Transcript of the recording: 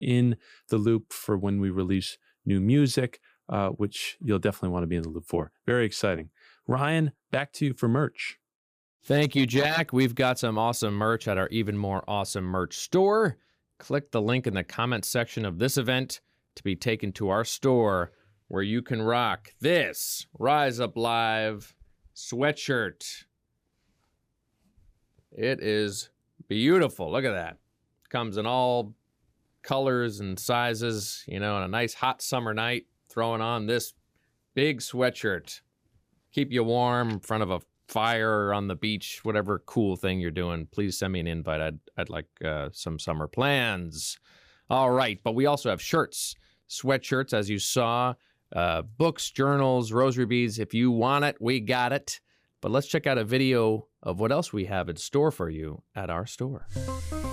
in the loop for when we release new music, which you'll definitely want to be in the loop for. Very exciting. Ryan, back to you for merch. Thank you, Jack. We've got some awesome merch at our Even More Awesome merch store. Click the link in the comment section of this event to be taken to our store where you can rock this Rise Up Live sweatshirt. It is beautiful. Look at that. Comes in all colors and sizes, you know, on a nice hot summer night, throwing on this big sweatshirt. Keep you warm in front of a fire on the beach, whatever cool thing you're doing. Please send me an invite. I'd like some summer plans. All right, but we also have shirts, sweatshirts, as you saw, books, journals, rosary beads. If you want it, we got it. But let's check out a video of what else we have in store for you at our store.